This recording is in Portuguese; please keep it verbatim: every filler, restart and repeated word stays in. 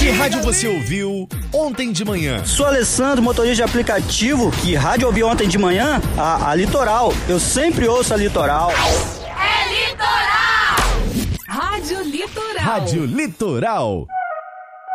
Que rádio você ouviu ontem de manhã? Sou Alessandro, motorista de aplicativo. Que rádio ouvi ontem de manhã? A, a Litoral. Eu sempre ouço a Litoral. É Litoral! Rádio Litoral. Rádio Litoral.